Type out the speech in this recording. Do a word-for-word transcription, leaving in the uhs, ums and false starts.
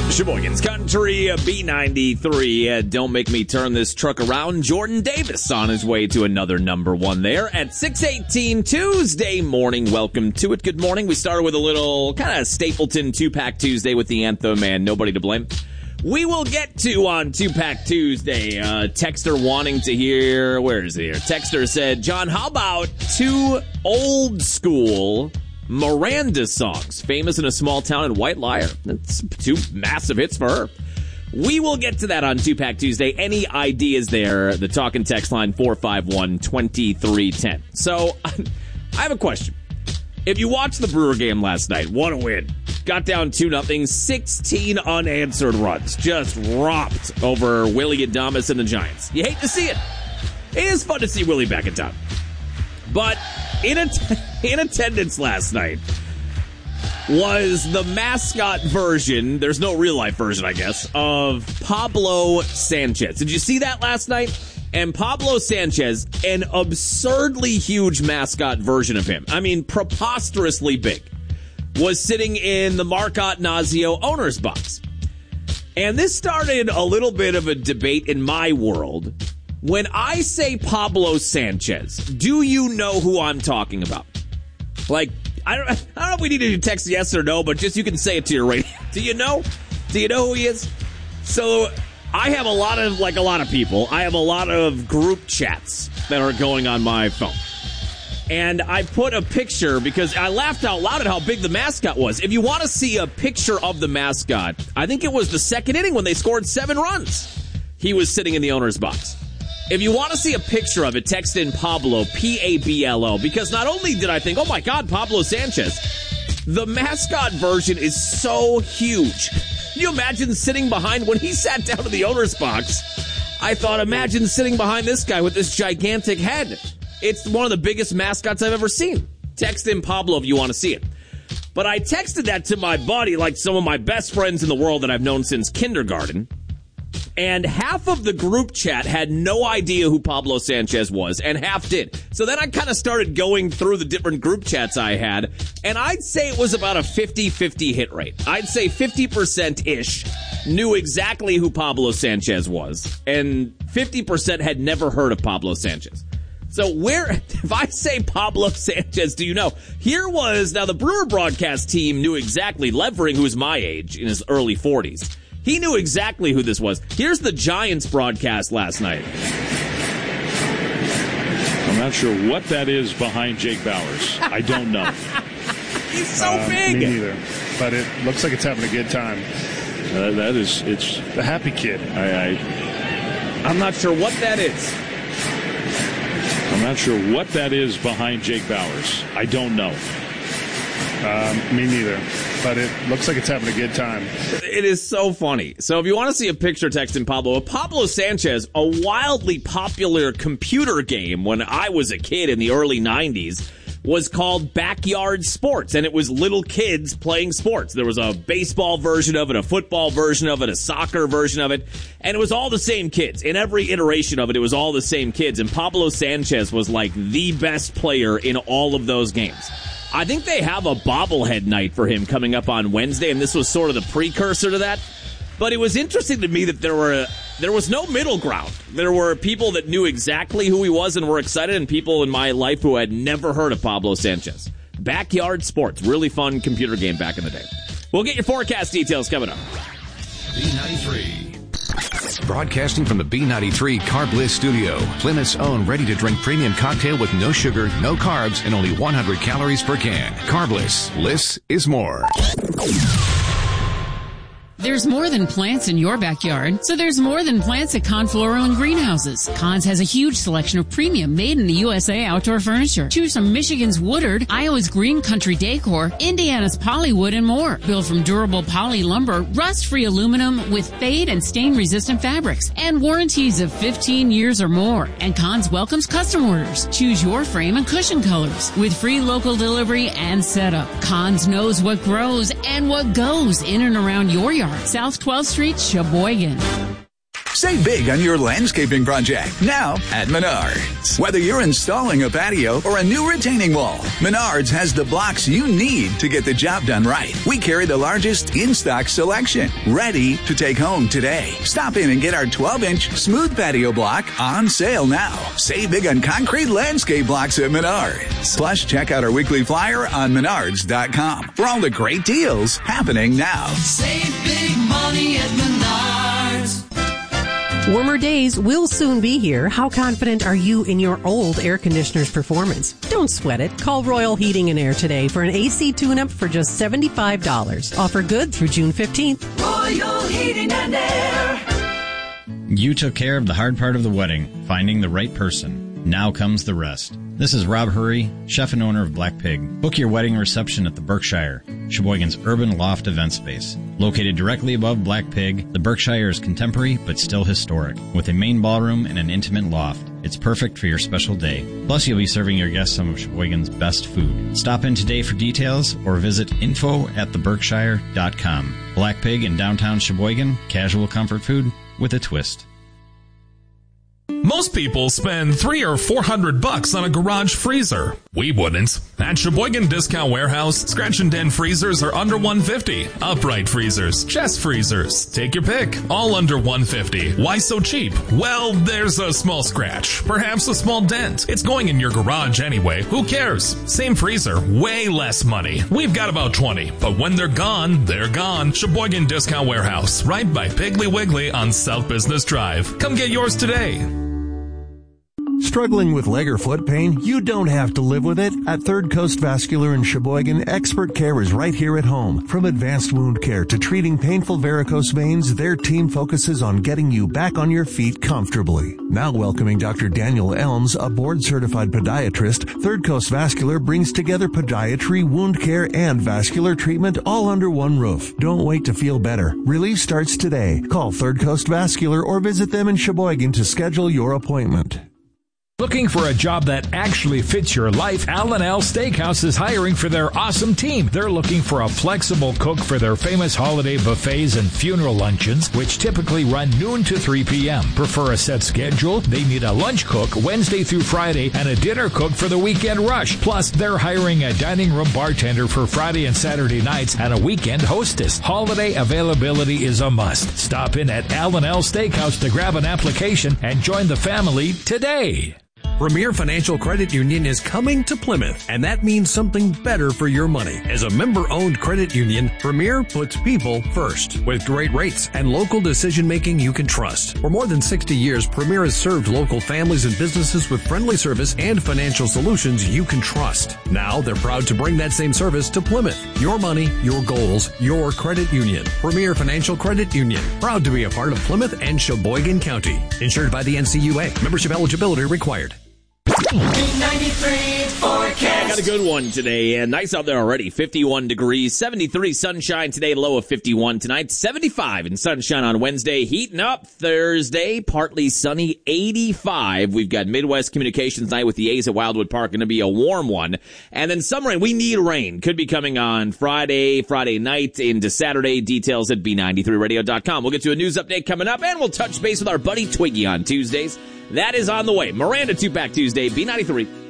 Sheboygan's Country, B ninety-three. Uh, don't make me turn this truck around. Jordan Davis on his way to another number one there at six eighteen Tuesday morning. Welcome to it. Good morning. We started with a little kind of Stapleton two-pack Tuesday with the anthem and Nobody to Blame. We will get to on two-pack Tuesday. Uh, texter wanting to hear, where is it here? Texter said, John, how about two old school Miranda songs, famous in a small town in White Liar? That's two massive hits for her. We will get to that on two-pack Tuesday. Any ideas there? The talk and text line four five one, two three one zero. So, I have a question. If you watched the Brewer game last night, what a win. Got down two nothing, sixteen unanswered runs. Just romped over Willie Adames and the Giants. You hate to see it. It is fun to see Willie back in town. But in, att- in attendance last night was the mascot version, there's no real-life version, I guess, of Pablo Sanchez. Did you see that last night? And Pablo Sanchez, an absurdly huge mascot version of him, I mean, preposterously big, was sitting in the Marcotte Nazio owner's box. And this started a little bit of a debate in my world. When I say Pablo Sanchez, do you know who I'm talking about? Like, I don't, I don't know if we need to text yes or no, but just you can say it to your radio. Do you know? Do you know who he is? So I have a lot of, like a lot of people, I have a lot of group chats that are going on my phone. And I put a picture because I laughed out loud at how big the mascot was. If you want to see a picture of the mascot, I think it was the second inning when they scored seven runs. He was sitting in the owner's box. If you want to see a picture of it, text in Pablo, P A B L O, because not only did I think, oh my God, Pablo Sanchez, the mascot version is so huge. Can you imagine sitting behind, when he sat down in the owner's box, I thought, imagine sitting behind this guy with this gigantic head. It's one of the biggest mascots I've ever seen. Text in Pablo if you want to see it. But I texted that to my buddy, like some of my best friends in the world that I've known since kindergarten. And half of the group chat had no idea who Pablo Sanchez was, and half did. So then I kind of started going through the different group chats I had, and I'd say it was about a fifty-fifty hit rate. I'd say fifty percent-ish knew exactly who Pablo Sanchez was, and fifty percent had never heard of Pablo Sanchez. So where, if I say Pablo Sanchez, do you know? Here was, now the Brewer broadcast team knew exactly, Levering, who's my age, in his early forties, he knew exactly who this was. Here's the Giants broadcast last night. I'm not sure what that is behind Jake Bowers. I don't know. He's so uh, big. Me neither. But it looks like it's having a good time. Uh, that is, it's the happy kid. I, I, I'm not sure what that is. I'm not sure what that is behind Jake Bowers. I don't know. Um, me neither. But it looks like it's having a good time. It is so funny. So if you want to see a picture, text in Pablo. Pablo Sanchez, a wildly popular computer game when I was a kid in the early nineties, was called Backyard Sports, and it was little kids playing sports. There was a baseball version of it, a football version of it, a soccer version of it, and it was all the same kids. In every iteration of it, it was all the same kids, and Pablo Sanchez was like the best player in all of those games. I think they have a bobblehead night for him coming up on Wednesday, and this was sort of the precursor to that. But it was interesting to me that there were there was no middle ground. There were people that knew exactly who he was and were excited, and people in my life who had never heard of Pablo Sanchez. Backyard Sports, really fun computer game back in the day. We'll get your forecast details coming up. B ninety-three. Broadcasting from the B ninety-three Carb Bliss studio, Plymouth's own ready-to-drink premium cocktail with no sugar, no carbs, and only one hundred calories per can. Carb Bliss. Bliss is more. There's more than plants in your backyard, so there's more than plants at Kahn Floral and Greenhouses. Kahn's has a huge selection of premium made-in-the-U S A outdoor furniture. Choose from Michigan's Woodard, Iowa's Green Country Decor, Indiana's Polywood, and more. Built from durable poly lumber, rust-free aluminum with fade and stain-resistant fabrics, and warranties of fifteen years or more. And Kahn's welcomes custom orders. Choose your frame and cushion colors with free local delivery and setup. Kahn's knows what grows and what goes in and around your yard. South twelfth Street, Sheboygan. Save big on your landscaping project now at Menards. Whether you're installing a patio or a new retaining wall, Menards has the blocks you need to get the job done right. We carry the largest in-stock selection, ready to take home today. Stop in and get our twelve-inch smooth patio block on sale now. Save big on concrete landscape blocks at Menards. Plus, check out our weekly flyer on menards dot com for all the great deals happening now. Save big money at Menards. Warmer days will soon be here. How confident are you in your old air conditioner's performance? Don't sweat it. Call Royal Heating and Air today for an A C tune-up for just seventy-five dollars. Offer good through June fifteenth. Royal Heating and Air. You took care of the hard part of the wedding, finding the right person. Now comes the rest. This is Rob Hurry, chef and owner of Black Pig. Book your wedding reception at the Berkshire, Sheboygan's urban loft event space. Located directly above Black Pig, the Berkshire is contemporary but still historic, with a main ballroom and an intimate loft. It's perfect for your special day. Plus, you'll be serving your guests some of Sheboygan's best food. Stop in today for details or visit info at the berkshire dot com. Black Pig in downtown Sheboygan, casual comfort food with a twist. Most people spend three or four hundred bucks on a garage freezer. We wouldn't. At Sheboygan Discount Warehouse, scratch and dent freezers are under one hundred fifty dollars. Upright freezers, chest freezers, take your pick, all under one hundred fifty dollars. Why so cheap? Well, there's a small scratch, perhaps a small dent. It's going in your garage anyway. Who cares? Same freezer, way less money. We've got about twenty, but when they're gone, they're gone. Sheboygan Discount Warehouse, right by Piggly Wiggly on South Business Drive. Come get yours today. Struggling with leg or foot pain? You don't have to live with it. At Third Coast Vascular in Sheboygan, expert care is right here at home. From advanced wound care to treating painful varicose veins, their team focuses on getting you back on your feet comfortably. Now welcoming Doctor Daniel Elms, a board-certified podiatrist, Third Coast Vascular brings together podiatry, wound care, and vascular treatment all under one roof. Don't wait to feel better. Relief starts today. Call Third Coast Vascular or visit them in Sheboygan to schedule your appointment. Looking for a job that actually fits your life? Al and Al Steakhouse is hiring for their awesome team. They're looking for a flexible cook for their famous holiday buffets and funeral luncheons, which typically run noon to three p.m. Prefer a set schedule? They need a lunch cook Wednesday through Friday and a dinner cook for the weekend rush. Plus, they're hiring a dining room bartender for Friday and Saturday nights and a weekend hostess. Holiday availability is a must. Stop in at Al and Al Steakhouse to grab an application and join the family today. Premier Financial Credit Union is coming to Plymouth, and that means something better for your money. As a member-owned credit union, Premier puts people first, with great rates and local decision-making you can trust. For more than sixty years, Premier has served local families and businesses with friendly service and financial solutions you can trust. Now, they're proud to bring that same service to Plymouth. Your money, your goals, your credit union. Premier Financial Credit Union, proud to be a part of Plymouth and Sheboygan County. Insured by the N C U A. Membership eligibility required. ninety-three forecast. Got a good one today, and nice out there already. fifty-one degrees, seventy-three sunshine today, low of fifty-one tonight, seventy-five in sunshine on Wednesday, heating up Thursday, partly sunny, eighty-five. We've got Midwest Communications Night with the A's at Wildwood Park, going to be a warm one. And then some rain. We need rain. Could be coming on Friday, Friday night into Saturday. Details at B ninety-three radio dot com. We'll get to a news update coming up, and we'll touch base with our buddy Twiggy on Tuesdays. That is on the way. Miranda Two-Pack Tuesday, B ninety-three.